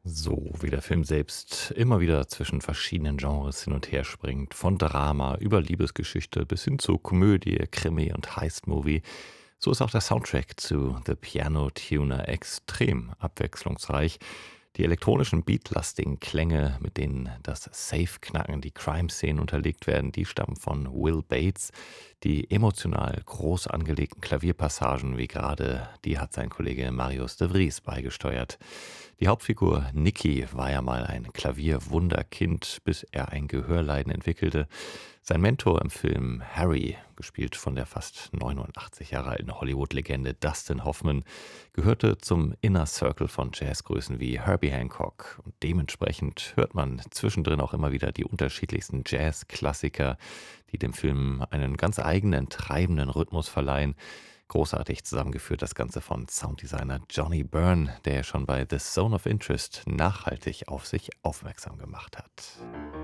So wie der Film selbst immer wieder zwischen verschiedenen Genres hin und her springt, von Drama über Liebesgeschichte bis hin zu Komödie, Krimi und Heist-Movie, so ist auch der Soundtrack zu The Piano Tuner extrem abwechslungsreich. Die elektronischen beatlastigen Klänge, mit denen das Safe-Knacken, die Crime-Szenen unterlegt werden, die stammen von Will Bates. Die emotional groß angelegten Klavierpassagen, wie gerade, die hat sein Kollege Marius de Vries beigesteuert. Die Hauptfigur Nicky war ja mal ein Klavierwunderkind, bis er ein Gehörleiden entwickelte. Sein Mentor im Film Harry, gespielt von der fast 89 Jahre alten Hollywood-Legende Dustin Hoffman, gehörte zum Inner Circle von Jazzgrößen wie Herbie Hancock. Und dementsprechend hört man zwischendrin auch immer wieder die unterschiedlichsten Jazz-Klassiker, die dem Film einen ganz eigenen, treibenden Rhythmus verleihen. Großartig zusammengeführt das Ganze von Sounddesigner Johnny Byrne, der ja schon bei The Zone of Interest nachhaltig auf sich aufmerksam gemacht hat.